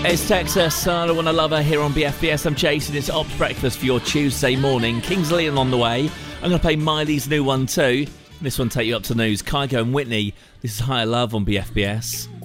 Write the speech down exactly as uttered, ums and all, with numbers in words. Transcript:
It's Texas, I don't want to love her here on B F B S. I'm Jason. It's Ops Breakfast for your Tuesday morning. Kings Leon on the way. I'm going to play Miley's new one too. This one take you up to news. Kygo and Whitney. This is Higher Love on B F B S.